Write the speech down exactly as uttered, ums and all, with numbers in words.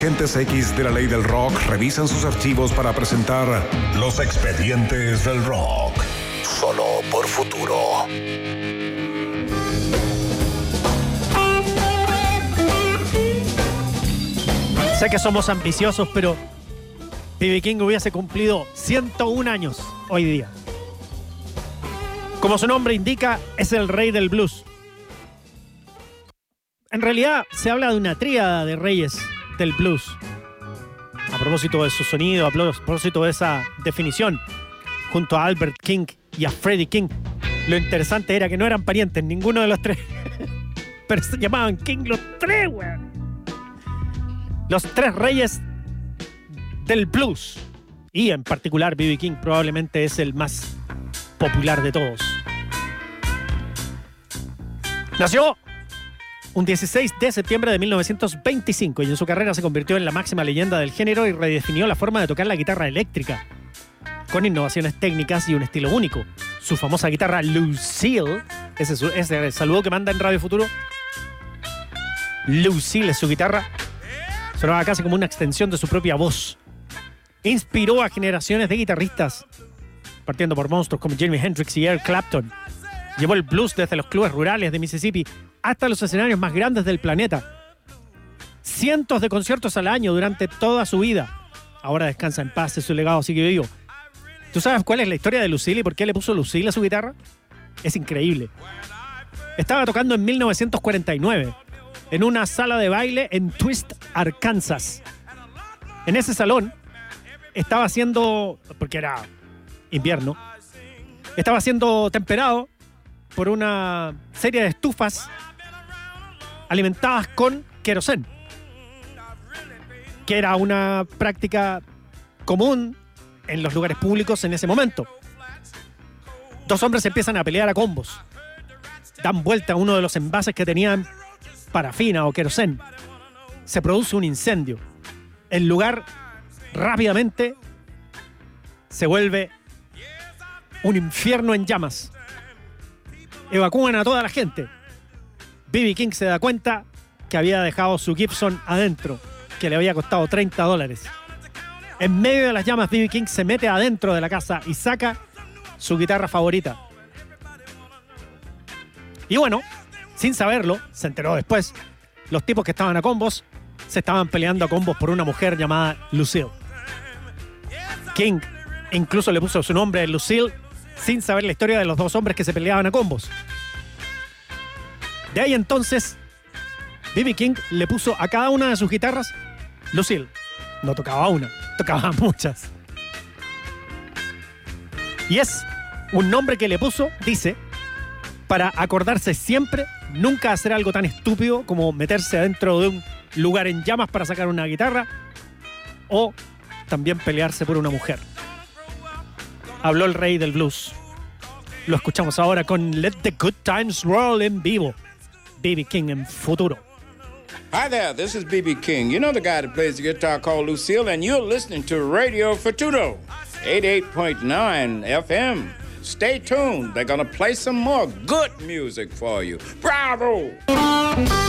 Agentes X de la Ley del Rock revisan sus archivos para presentar Los Expedientes del Rock. Solo por Futuro. Sé que somos ambiciosos, pero B B King hubiese cumplido ciento un años hoy día. Como su nombre indica, es el rey del blues. En realidad, se habla de una tríada de reyes del blues. A propósito de su sonido, a propósito de esa definición, junto a Albert King y a Freddie King. Lo interesante era que no eran parientes, ninguno de los tres. Pero se llamaban King los tres, weón. Los tres reyes del blues. Y en particular B B King probablemente es el más popular de todos. Nació un dieciséis de septiembre de mil novecientos veinticinco y en su carrera se convirtió en la máxima leyenda del género y redefinió la forma de tocar la guitarra eléctrica, con innovaciones técnicas y un estilo único. Su famosa guitarra Lucille, ese, ese saludo que manda en Radio Futuro, Lucille es su guitarra, sonaba casi como una extensión de su propia voz. Inspiró a generaciones de guitarristas, partiendo por monstruos como Jimi Hendrix y Eric Clapton. Llevó el blues desde los clubes rurales de Mississippi hasta los escenarios más grandes del planeta. Cientos de conciertos al año durante toda su vida. Ahora descansa en paz y su legado sigue vivo. ¿Tú sabes cuál es la historia de Lucille y por qué le puso Lucille a su guitarra? Es increíble. Estaba tocando en mil novecientos cuarenta y nueve en una sala de baile en Twist, Arkansas. En ese salón estaba haciendo, porque era invierno, estaba siendo temperado por una serie de estufas alimentadas con querosén, que era una práctica común en los lugares públicos en ese momento. Dos hombres empiezan a pelear a combos. Dan vuelta a uno de los envases que tenían parafina o querosén. Se produce un incendio. El lugar rápidamente se vuelve un infierno en llamas. Evacúan a toda la gente. B B King se da cuenta que había dejado su Gibson adentro, que le había costado treinta dólares. En medio de las llamas, B B King se mete adentro de la casa y saca su guitarra favorita. Y bueno, sin saberlo, se enteró después, los tipos que estaban a combos se estaban peleando a combos por una mujer llamada Lucille. King incluso le puso su nombre, Lucille, sin saber la historia de los dos hombres que se peleaban a combos. De ahí entonces, B B King le puso a cada una de sus guitarras Lucille. No tocaba una, tocaba muchas. Y es un nombre que le puso, dice, para acordarse siempre, nunca hacer algo tan estúpido como meterse adentro de un lugar en llamas para sacar una guitarra o también pelearse por una mujer. Habló el rey del blues. Lo escuchamos ahora con Let the Good Times Roll en vivo. B B King en Futuro. Hi there, this is B B King. You know the guy that plays the guitar called Lucille, and you're listening to Radio Futuro, eighty-eight point nine F M. Stay tuned. They're gonna play some more good music for you. Bravo!